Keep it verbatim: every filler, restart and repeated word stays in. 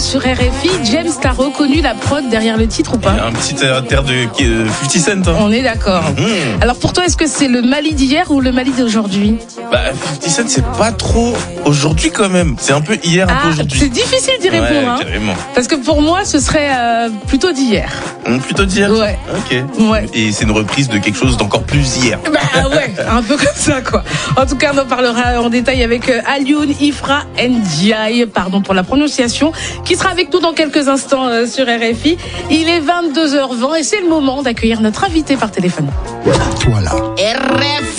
sur R F I. James, t'as reconnu la prod derrière le titre ou pas? Un petit air de euh, cinquante Cent. Hein. On est d'accord. Mmh. Alors pour toi, est-ce que c'est le Mali d'hier ou le Mali d'aujourd'hui? Bah, cinquante Cent, c'est pas trop aujourd'hui quand même. C'est un peu hier, un ah, peu aujourd'hui. C'est difficile d'y répondre. Ouais, hein. Carrément. Parce que pour moi, ce serait euh, plutôt d'hier. Mmh, plutôt d'hier. Ouais. Ok. Ouais. Et c'est une reprise de quelque chose d'encore plus hier. Bah ouais, un peu comme ça quoi. En tout cas, on en parlera en détail avec euh, Alioune Ifra Ndiaye, pardon pour la prononciation, qui sera avec nous dans quelques instants euh, sur R F I. Il est vingt-deux heures vingt et c'est le moment d'accueillir notre invité par téléphone. Toi là. R F I